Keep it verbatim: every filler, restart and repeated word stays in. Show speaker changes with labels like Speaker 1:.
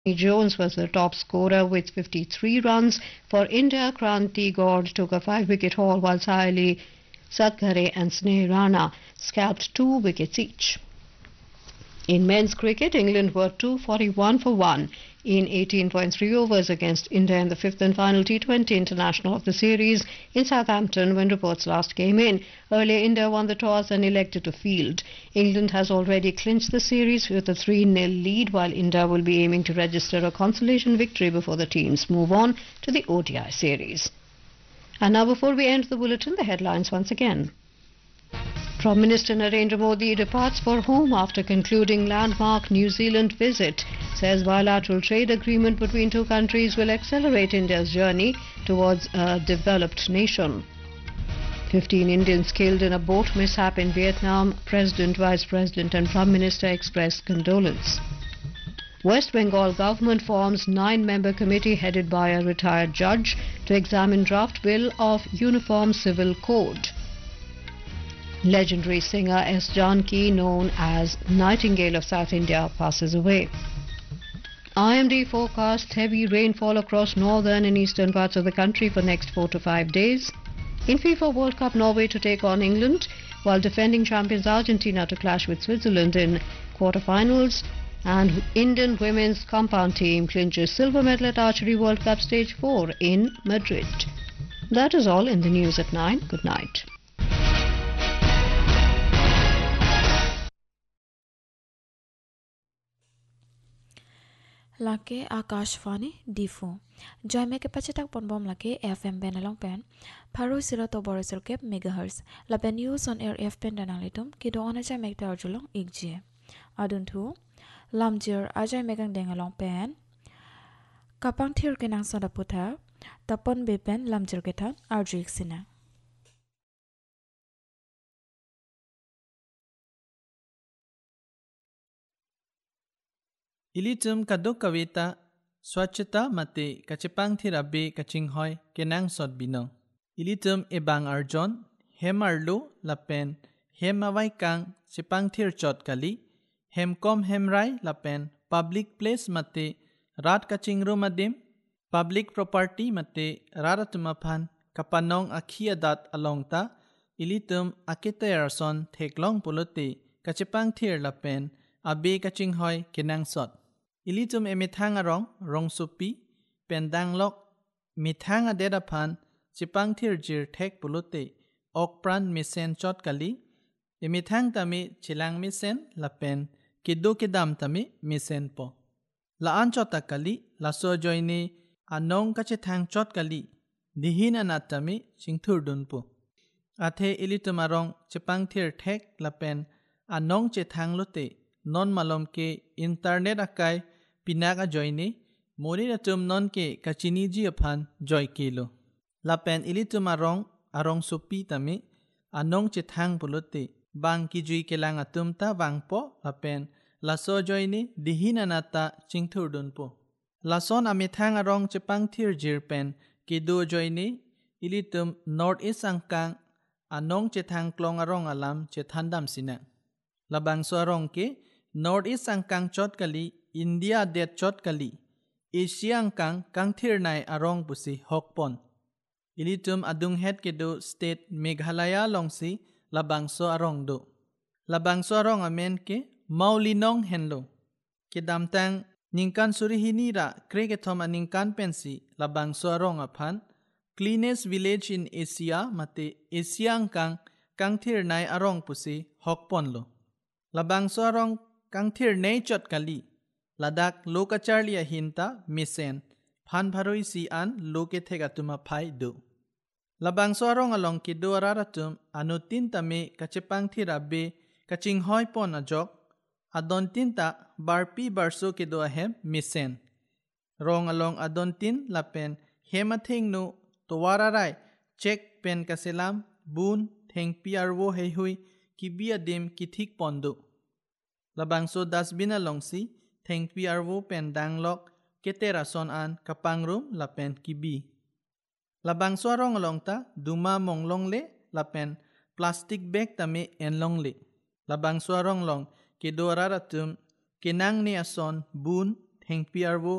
Speaker 1: Jones was the top scorer with fifty-three runs. For India, Kranti Gaur took a five-wicket haul while Saili Satghare and Sneh Rana scalped two wickets each. In men's cricket, England were two forty-one for one in eighteen point three overs against India in the fifth and final T twenty international of the series in Southampton when reports last came in. Earlier, India won the toss and elected to field. England has already clinched the series with a three nil lead, while India will be aiming to register a consolation victory before the teams move on to the O D I series. And now, before we end the bulletin, the headlines once again. Prime Minister Narendra Modi departs for home after concluding landmark New Zealand visit. Says bilateral trade agreement between two countries will accelerate India's journey towards a developed nation. fifteen Indians killed in a boat mishap in Vietnam. President, Vice President and Prime Minister expressed condolence. West Bengal government forms nine-member committee headed by a retired judge to examine draft bill of Uniform Civil Code. Legendary singer S. Janki, known as Nightingale of South India, passes away. I M D forecasts heavy rainfall across northern and eastern parts of the country for next four to five days. In FIFA World Cup, Norway to take on England, while defending champions Argentina to clash with Switzerland in quarter-finals. And Indian women's compound team clinches silver medal at Archery World Cup Stage four in Madrid. That is all in the news at nine. Good night.
Speaker 2: Lake Akashvani Difo Jaime ke pachetak ponbom lake F M ben along pen Paro zero to borisol kep megahertz la pen news on air F pen danalitum ki do ona jaime ta julong igje adun thu lamjer ajai megang deng along pen kapang thir ke nang soda putha tapon be pen lamjer ke than arjik sina
Speaker 3: Ilitum kadok kawita swachita mate kachepang thirabe kachinghoy kenang sot binong. Ilitum ebang arjon hem arlo lapen hem awai kang chepang thir chot kali hem kom hem rai lapen public place mate rat kachingro madim public property mate raratumapan kapanong akhiadat alongta ilitum akitayarson theklong polote kachepang thir lapen abe kachinghoy kenang sot. Ilitum emithang arong rong supi pendang lok mithang aderapan chipang thirjir thek pulute okpran misen chot kali emithang tami chilang misen lapen kidu kidam tami misen po laan chota kali laso joini anong kachithang chot kali dihin anatami chingthurdun po athe ilitum arong chipang thir thek lapen anong chithang lote non malom ke internet akai pinaka joini mori natum non ke kachini ji aphan joy kilo lapen ilitum arong arong supi tami anong chithang puluti bang ki jui kelang atum ta bang po lapen laso joini dihinanata chingthurdun po lason amithang arong chepang thir jirpen kidu joini ilitum north east angkang anong chithang klong arong alam chethandam sina labang so arong ke North East angkang chot kali India det chot kali Asia angkang kang thir nai arong pusi hokpon ilitum adung het kedo state Meghalaya longsi labangso arong do labangso arong amen ke maulinong henlo ke damtang ningkan surihini ra kregethom aningkan pensi labangso arong aphan cleanest village in Asia mate Asia angkang kang thir nai arong pusi hokpon lo labangso arong kang thir nei chot kali ladak lokacharlia hinta misen phan bharoi si an loke thega tuma phai do labang sorong along ki do aratum anutin tame kachepang thirabe kaching hoi pon ajok adon tinta barpi barso ke do ahem misen rong along adon tin lapen hemathing no towararai check pen kaselam bun theng piarwo heihui kibia dem kithik pondo labangso dasbin alongsi thengpi arvo pen danglok ketera son an kapangrum lapen kibi labangso arong alongta duma monglongle lapen plastic bag tame enlongle labangso arong long kedoraratum kenang ne ason bun thengpi arvo